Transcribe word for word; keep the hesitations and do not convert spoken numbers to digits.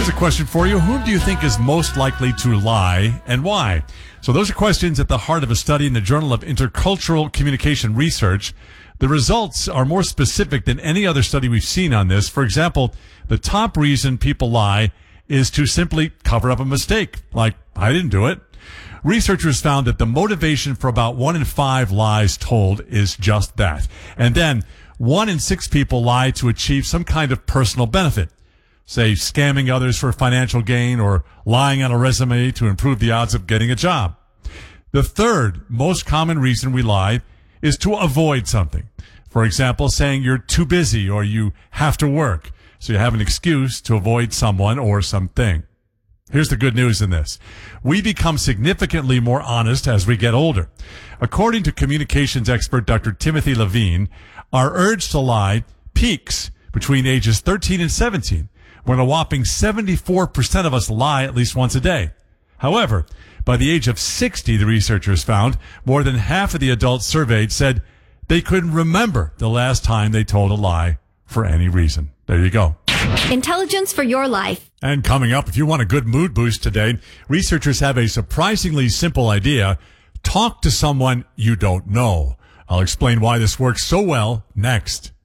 Here's a question for you. Whom do you think is most likely to lie and why? So those are questions at the heart of a study in the Journal of Intercultural Communication Research. The results are more specific than any other study we've seen on this. For example, the top reason people lie is to simply cover up a mistake, like, I didn't do it. Researchers found that the motivation for about one in five lies told is just that. And then one in six people lie to achieve some kind of personal benefit, say scamming others for financial gain or lying on a resume to improve the odds of getting a job. The third most common reason we lie is to avoid something. For example, saying you're too busy or you have to work, so you have an excuse to avoid someone or something. Here's the good news in this. We become significantly more honest as we get older. According to communications expert Doctor Timothy Levine, our urge to lie peaks between ages thirteen and seventeen, when a whopping seventy-four percent of us lie at least once a day. However, by the age of sixty, the researchers found, more than half of the adults surveyed said they couldn't remember the last time they told a lie for any reason. There you go. Intelligence for your life. And coming up, if you want a good mood boost today, researchers have a surprisingly simple idea. Talk to someone you don't know. I'll explain why this works so well next.